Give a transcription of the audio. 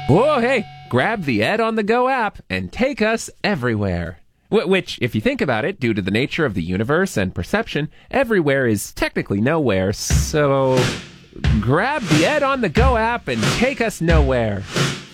Whoa, hey, grab the Ed on the Go app and take us everywhere. Which, if you think about it, due to the nature of the universe and perception, everywhere is technically nowhere, so grab the Ed on the Go app and take us nowhere.